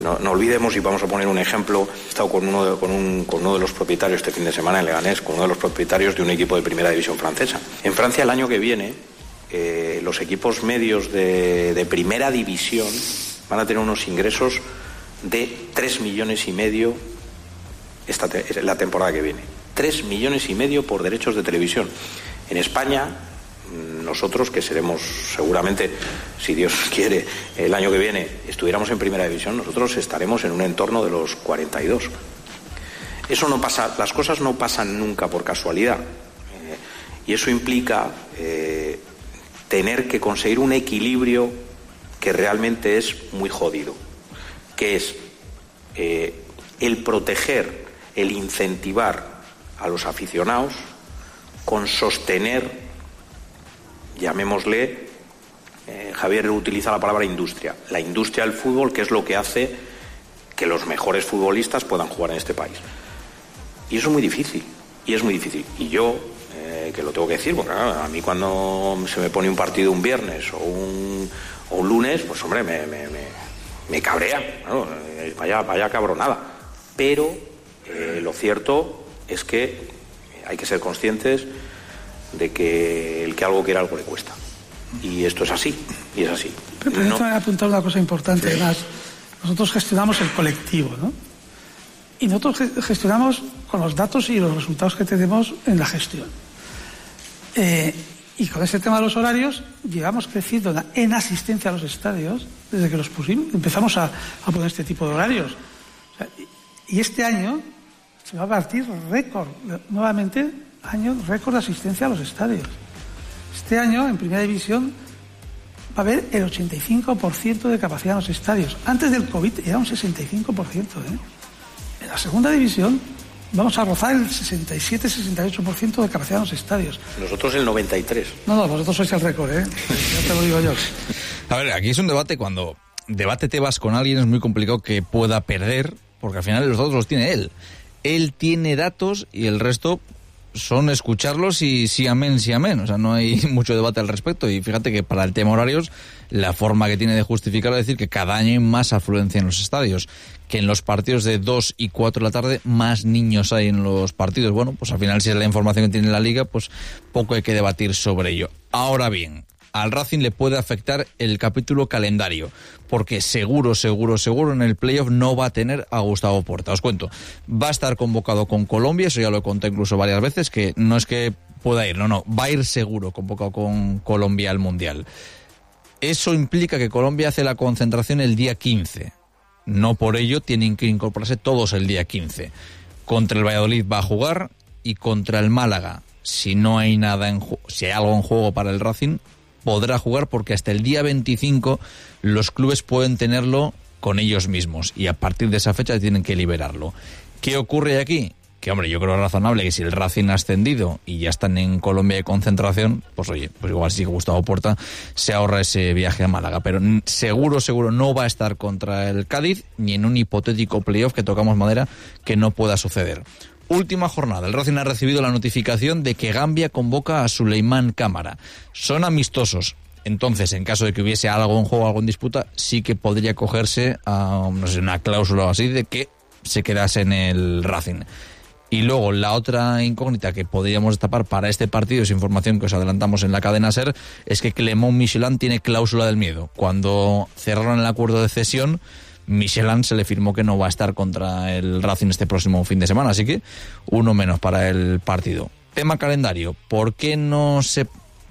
No olvidemos, y vamos a poner un ejemplo, he estado con uno de los propietarios este fin de semana en Leganés, con uno de los propietarios de un equipo de primera división francesa. En Francia el año que viene los equipos medios de primera división van a tener unos ingresos de 3,5 millones la temporada que viene. 3,5 millones por derechos de televisión. En España, nosotros, que seremos seguramente, si Dios quiere, el año que viene estuviéramos en primera división, nosotros estaremos en un entorno de los 42. Eso no pasa, las cosas no pasan nunca por casualidad, y eso implica tener que conseguir un equilibrio que realmente es muy jodido, que es el proteger, el incentivar a los aficionados con sostener, llamémosle, Javier utiliza la palabra industria, la industria del fútbol, que es lo que hace que los mejores futbolistas puedan jugar en este país. Y eso es muy difícil, y yo, que lo tengo que decir, porque a mí cuando se me pone un partido un viernes o un lunes, pues hombre, me cabrea, ¿no? Vaya cabronada. Pero lo cierto es que hay que ser conscientes de que el que algo quiera, algo le cuesta. Y esto es así, y es así. Pero no... me ha apuntado una cosa importante, sí. Además, nosotros gestionamos el colectivo, ¿no? Y nosotros gestionamos con los datos y los resultados que tenemos en la gestión. Y con ese tema de los horarios, llevamos creciendo en asistencia a los estadios desde que los pusimos. Empezamos a poner este tipo de horarios. O sea, y este año se va a partir récord, nuevamente, año récord de asistencia a los estadios. Este año, en primera división, va a haber el 85% de capacidad en los estadios. Antes del COVID era un 65%. En la segunda división vamos a rozar el 67-68% de capacidad en los estadios. Nosotros el 93%. No, vosotros sois el récord, ya te lo digo yo. A ver, aquí es un debate, cuando te vas con alguien es muy complicado que pueda perder, porque al final los datos los tiene él. Él tiene datos y el resto son escucharlos y sí amén. O sea, no hay mucho debate al respecto. Y fíjate que para el tema horarios, la forma que tiene de justificarlo es decir que cada año hay más afluencia en los estadios, que en los partidos de 2 y 4 de la tarde más niños hay en los partidos. Bueno, pues al final, si es la información que tiene la Liga, pues poco hay que debatir sobre ello. Ahora bien, al Racing le puede afectar el capítulo calendario, porque seguro en el playoff no va a tener a Gustavo Puerta. Os cuento, va a estar convocado con Colombia, eso ya lo he contado incluso varias veces, que no es que pueda ir, no, va a ir seguro convocado con Colombia al Mundial. Eso implica que Colombia hace la concentración el día 15. No por ello tienen que incorporarse todos el día 15. Contra el Valladolid va a jugar, y contra el Málaga, si no hay nada si hay algo en juego para el Racing, podrá jugar, porque hasta el día 25 los clubes pueden tenerlo con ellos mismos y a partir de esa fecha tienen que liberarlo. ¿Qué ocurre aquí? Que, hombre, yo creo razonable que si el Racing ha ascendido y ya están en Colombia de concentración, pues oye, pues igual sí que Gustavo Puerta se ahorra ese viaje a Málaga, pero seguro no va a estar contra el Cádiz ni en un hipotético playoff, que tocamos madera, que no pueda suceder. Última jornada, el Racing ha recibido la notificación de que Gambia convoca a Suleimán Cámara. Son amistosos, entonces en caso de que hubiese algo en juego, algo en disputa, sí que podría cogerse a, no sé, una cláusula o así de que se quedase en el Racing. Y luego la otra incógnita que podríamos destapar para este partido, es información que os adelantamos en la cadena SER, es que Clément Michelin tiene cláusula del miedo. Cuando cerraron el acuerdo de cesión, Michelin se le firmó que no va a estar contra el Racing este próximo fin de semana, así que uno menos para el partido. Tema calendario, ¿por qué no se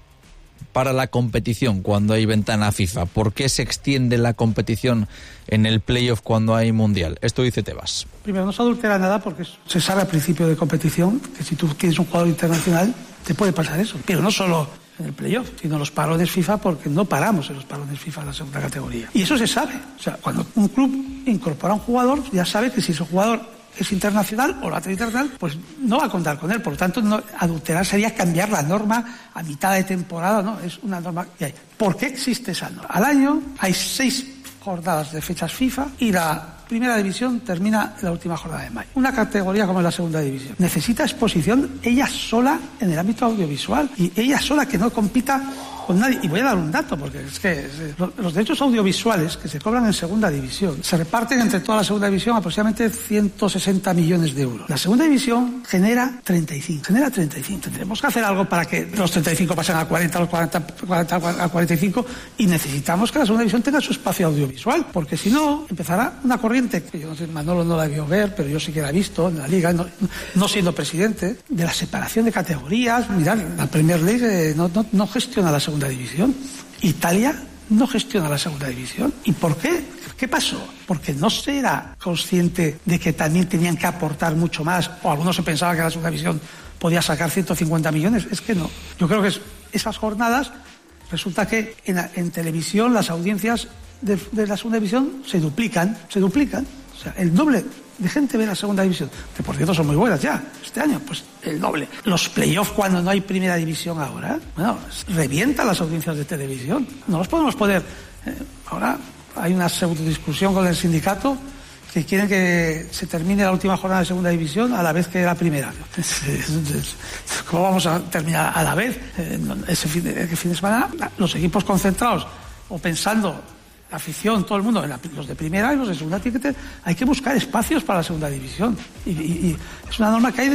para la competición cuando hay ventana FIFA? ¿Por qué se extiende la competición en el playoff cuando hay mundial? Esto dice Tebas. Primero, no se adultera nada, porque se sabe al principio de competición que si tú tienes un jugador internacional te puede pasar eso, pero no solo en el playoff, sino los parones FIFA, porque no paramos en los parones FIFA en la segunda categoría. Y eso se sabe. O sea, cuando un club incorpora a un jugador, ya sabe que si ese jugador es internacional o la internacional, pues no va a contar con él. Por lo tanto, no, adulterar sería cambiar la norma a mitad de temporada, ¿no? Es una norma que hay. ¿Por qué existe esa norma? Al año hay 6 jornadas de fechas FIFA y la primera división termina en la última jornada de mayo. Una categoría como es la segunda división necesita exposición ella sola en el ámbito audiovisual, y ella sola que no compita con nadie. Y voy a dar un dato, porque es que los derechos audiovisuales que se cobran en segunda división se reparten entre toda la segunda división aproximadamente 160 millones de euros. La segunda división genera 35. Tendremos que hacer algo para que los 35 pasen a 40, los 40 a 45, y necesitamos que la segunda división tenga su espacio audiovisual, porque si no, empezará una corriente, que yo no sé, Manolo no la vio ver, pero yo sí que la he visto en la Liga, no siendo presidente, de la separación de categorías. Mirad, la Premier League no gestiona la segunda división. Italia no gestiona la segunda división. ¿Y por qué? ¿Qué pasó? Porque no se era consciente de que también tenían que aportar mucho más, o algunos se pensaba que la segunda división podía sacar 150 millones. Es que no. Yo creo que esas jornadas, resulta que en televisión las audiencias de la segunda división se duplican. O sea, el doble de gente ve la segunda división, que por cierto son muy buenas ya este año, pues el doble. Los playoffs, cuando no hay primera división ahora, bueno, revientan las audiencias de televisión. No los podemos poner. Ahora hay una pseudo discusión con el sindicato que quieren que se termine la última jornada de segunda división a la vez que la primera. ¿Cómo vamos a terminar a la vez? Ese fin de semana, los equipos concentrados o pensando, la afición, todo el mundo, los de primera y los de segunda, hay que buscar espacios para la segunda división. Y es una norma que hay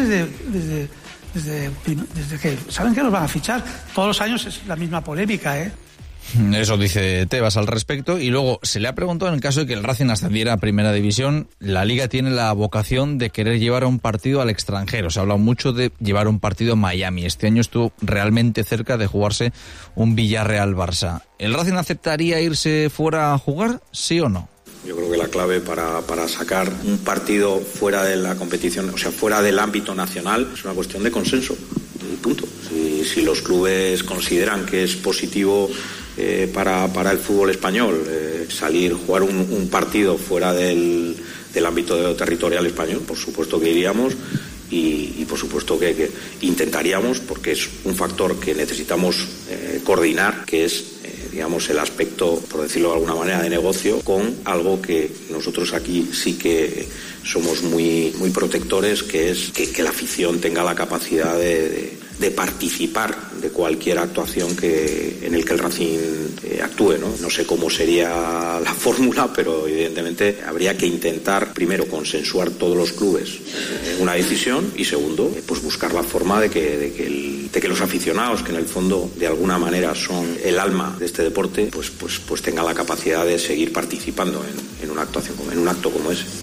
desde que saben que los van a fichar. Todos los años es la misma polémica, ¿eh? Eso dice Tebas al respecto. Y luego se le ha preguntado, en el caso de que el Racing ascendiera a primera división, la Liga tiene la vocación de querer llevar un partido al extranjero. Se ha hablado mucho de llevar un partido a Miami. Este año estuvo realmente cerca de jugarse un Villarreal-Barça. ¿El Racing aceptaría irse fuera a jugar, sí o no? Yo creo que la clave para sacar un partido fuera de la competición, o sea, fuera del ámbito nacional, es una cuestión de consenso. Y punto. Si los clubes consideran que es positivo para el fútbol español jugar un partido fuera del ámbito territorial español, por supuesto que iríamos y por supuesto que intentaríamos, porque es un factor que necesitamos coordinar, que es digamos el aspecto, por decirlo de alguna manera, de negocio, con algo que nosotros aquí sí que somos muy protectores, que es que la afición tenga la capacidad de participar de cualquier actuación en el que el Racing actúe, ¿no? No sé cómo sería la fórmula, pero evidentemente habría que intentar, primero, consensuar todos los clubes una decisión y, segundo, pues buscar la forma de que los aficionados, que en el fondo de alguna manera son el alma de este deporte, pues tengan la capacidad de seguir participando en una actuación, en un acto como ese.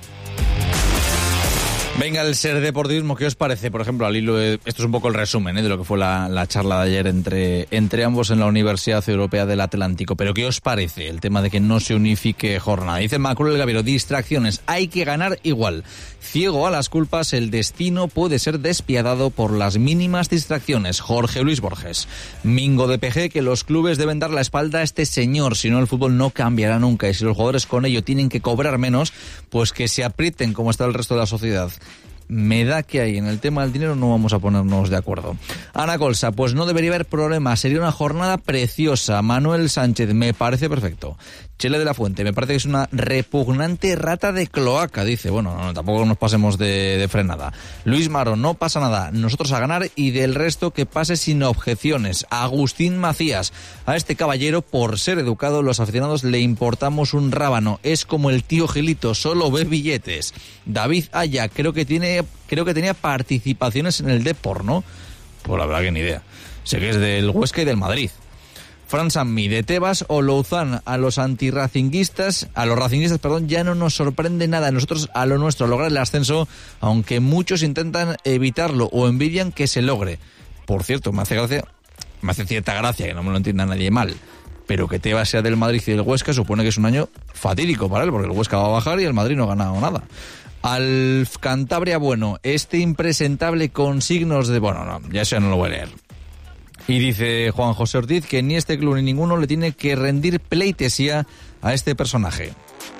Venga, el Ser Deportivismo, ¿qué os parece? Por ejemplo, al hilo esto es un poco el resumen de lo que fue la charla de ayer entre ambos en la Universidad Europea del Atlántico. Pero ¿qué os parece el tema de que no se unifique jornada? Dice Macul el Gavero, distracciones, hay que ganar igual. Ciego a las culpas, el destino puede ser despiadado por las mínimas distracciones. Jorge Luis Borges. Mingo de PG, que los clubes deben dar la espalda a este señor, si no el fútbol no cambiará nunca. Y si los jugadores con ello tienen que cobrar menos, pues que se aprieten como está el resto de la sociedad. Me da que ahí en el tema del dinero no vamos a ponernos de acuerdo. Ana Colsa, pues no debería haber problema, sería una jornada preciosa. Manuel Sánchez, me parece perfecto. Chele de la Fuente, me parece que es una repugnante rata de cloaca, dice. Bueno, no, tampoco nos pasemos de frenada. Luis Maro, no pasa nada, nosotros a ganar y del resto que pase sin objeciones. Agustín Macías, a este caballero, por ser educado, los aficionados le importamos un rábano. Es como el tío Gilito, solo ve billetes. David Aya, creo que tenía participaciones en el Depor, ¿no? Pues la verdad que ni idea. Sé que es del Huesca y del Madrid. Fran Sanmi, de Tebas o Louzán, a los racinguistas, ya no nos sorprende nada. Nosotros a lo nuestro, a lograr el ascenso, aunque muchos intentan evitarlo o envidian que se logre. Por cierto, me hace cierta gracia, que no me lo entienda nadie mal, pero que Tebas sea del Madrid y del Huesca supone que es un año fatídico para él, porque el Huesca va a bajar y el Madrid no ha ganado nada. Al Cantabria, bueno, este impresentable con signos de... Bueno, no, ya eso no lo voy a leer. Y dice Juan José Ortiz que ni este club ni ninguno le tiene que rendir pleitesía a este personaje.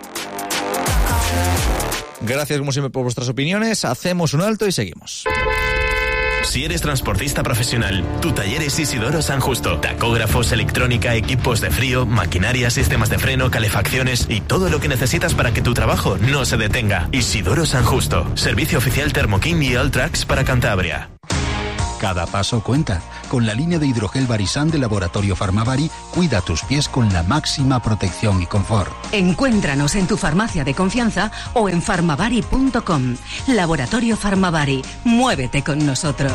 Gracias como siempre por vuestras opiniones, hacemos un alto y seguimos. Si eres transportista profesional, tu taller es Isidoro San Justo. Tacógrafos, electrónica, equipos de frío, maquinaria, sistemas de freno, calefacciones y todo lo que necesitas para que tu trabajo no se detenga. Isidoro San Justo. Servicio oficial Thermo King y Alltrax para Cantabria. Cada paso cuenta. Con la línea de hidrogel Barisan de Laboratorio Farmavari, cuida tus pies con la máxima protección y confort. Encuéntranos en tu farmacia de confianza o en farmavari.com. Laboratorio Farmavari. Muévete con nosotros.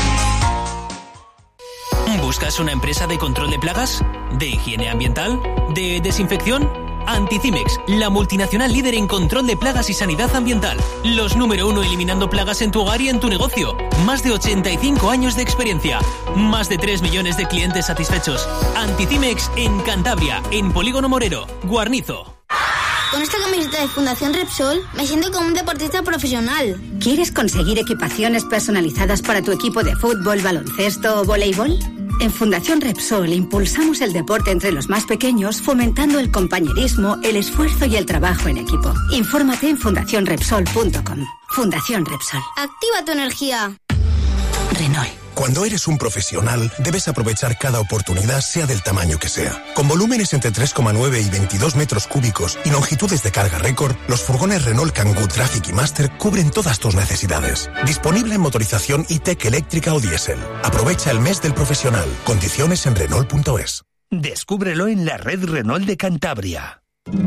¿Buscas una empresa de control de plagas? ¿De higiene ambiental? ¿De desinfección? Anticimex, la multinacional líder en control de plagas y sanidad ambiental. Los número 1 eliminando plagas en tu hogar y en tu negocio. Más de 85 años de experiencia. Más de 3 millones de clientes satisfechos. Anticimex en Cantabria, en Polígono Morero, Guarnizo. Con esta camiseta de Fundación Repsol me siento como un deportista profesional. ¿Quieres conseguir equipaciones personalizadas para tu equipo de fútbol, baloncesto o voleibol? En Fundación Repsol impulsamos el deporte entre los más pequeños, fomentando el compañerismo, el esfuerzo y el trabajo en equipo. Infórmate en fundacionrepsol.com. Fundación Repsol. Activa tu energía. Renault. Cuando eres un profesional, debes aprovechar cada oportunidad, sea del tamaño que sea. Con volúmenes entre 3,9 y 22 metros cúbicos y longitudes de carga récord, los furgones Renault Kangoo Traffic y Master cubren todas tus necesidades. Disponible en motorización e-Tech eléctrica o diésel. Aprovecha el mes del profesional. Condiciones en Renault.es. Descúbrelo en la red Renault de Cantabria.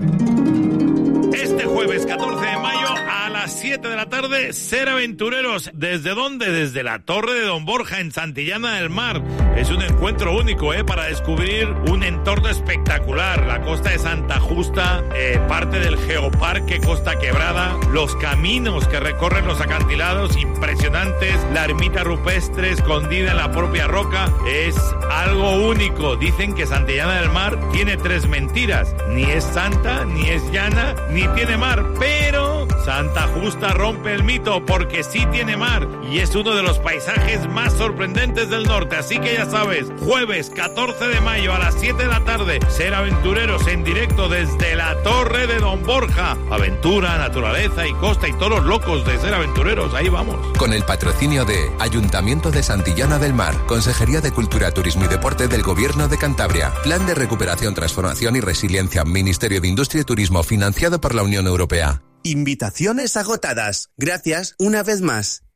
Este jueves 14 de mayo a las 7 de la tarde, Ser Aventureros. ¿Desde dónde? Desde la Torre de Don Borja en Santillana del Mar. Es un encuentro único, para descubrir un entorno espectacular. La costa de Santa Justa, parte del Geoparque Costa Quebrada, los caminos que recorren los acantilados impresionantes, la ermita rupestre escondida en la propia roca. Es algo único. Dicen que Santillana del Mar tiene 3 mentiras. Ni es santa, ni es llana, ni tiene mar, pero Santa Justa rompe el mito porque sí tiene mar y es uno de los paisajes más sorprendentes del norte. Así que ya sabes, jueves 14 de mayo a las 7 de la tarde, Ser Aventureros en directo desde la Torre de Don Borja. Aventura, naturaleza y costa y todos los locos de Ser Aventureros, ahí vamos. Con el patrocinio de Ayuntamiento de Santillana del Mar, Consejería de Cultura, Turismo y Deporte del Gobierno de Cantabria, Plan de Recuperación, Transformación y Resiliencia, Ministerio de Industria y Turismo, financiado por la Unión Europea. Invitaciones agotadas. Gracias una vez más.